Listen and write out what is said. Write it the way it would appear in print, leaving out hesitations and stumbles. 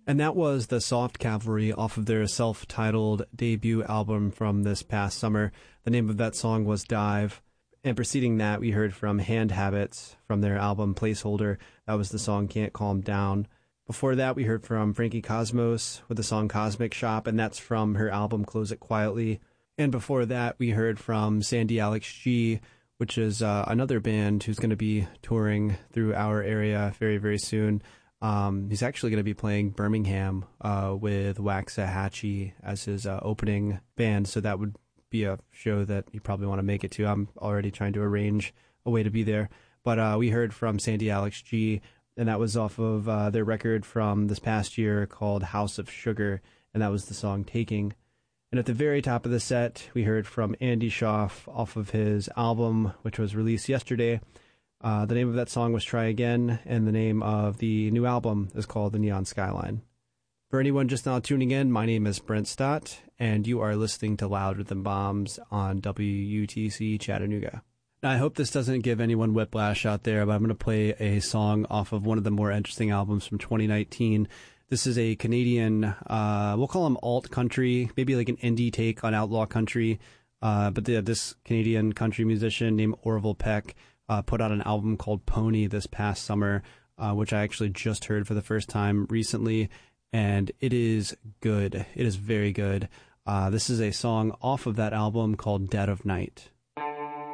And that was the Soft Cavalry off of their self-titled debut album from this past summer. The name of that song was Dive. And preceding that, we heard from Hand Habits from their album Placeholder. That was the song Can't Calm Down. Before that, we heard from Frankie Cosmos with the song Cosmic Shop, and that's from her album Close It Quietly. And before that, we heard from Sandy Alex G, which is another band who's going to be touring through our area very, very soon. He's actually going to be playing Birmingham with Waxahachie as his opening band, so that would be a show that you probably want to make it to. I'm already trying to arrange a way to be there. But we heard from Sandy Alex G, and that was off of their record from this past year called House of Sugar, and that was the song Taking. And at the very top of the set, we heard from Andy Schaaf off of his album, which was released yesterday. The name of that song was Try Again, and the name of the new album is called The Neon Skyline. For anyone just now tuning in, my name is Brent Stott, and you are listening to Louder Than Bombs on WUTC Chattanooga. Now, I hope this doesn't give anyone whiplash out there, but I'm going to play a song off of one of the more interesting albums from 2019. This is a Canadian, we'll call him alt country, maybe like an indie take on outlaw country. But this Canadian country musician named Orville Peck put out an album called Pony this past summer, which I actually just heard for the first time recently. And it is good. It is very good. This is a song off of that album called Dead of Night.